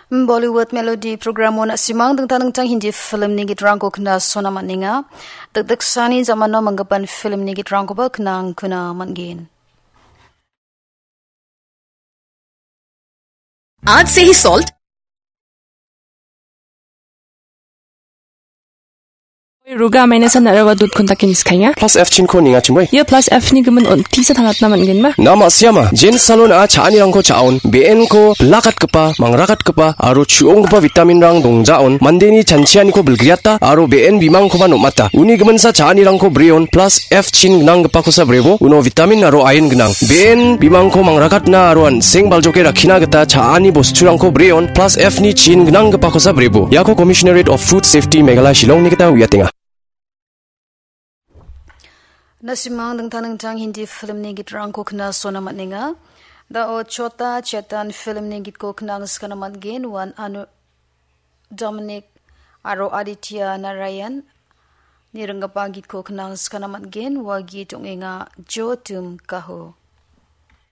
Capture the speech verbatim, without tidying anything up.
Bollywood Melody program mo na simang dengtang dengtang hindi film ni gitrang ko kena sona maninga. Dagdag sani zaman no manggapan film ni gitrang ko ba kenang kuna mangin. आज से ही salt Ruga may nasa narawa dud kontakin iskaya. Plus F chin ko ninga chimoy. Ya plus F ni gaman on tisa thangat naman gin ba. Nama siama Jen salon a chani rang ko chaon B N ko lakat kepa mangrakat kepa aro chuong kepa vitamin rang dongjaon mandeni chanchiani ko belgriata aro B N bimang ko ba nomata. Uni gaman sa chani rang ko brion plus F chin gnang kepa ko sa brevo uno vitamin aro iron gnang. B N bimang ko mangrakat na aro an seng baljoke rakhina geta chani bostu rang ko brion plus F ni chin gnang kepa ko sa brevo. Yako Commissionerate of Food Safety Meghalaya Shillong ni kita wiatinga. Nasimang dengtang dengtang hindi film ni gitrang ko kena sona matninga. Da o chota chetan film ni git ko kena ngskana matgin wan anu Dominic aro Aditya Narayan ni renggapa git ko kena ngskana matgin wagi tunginga Jo Tum Kaho.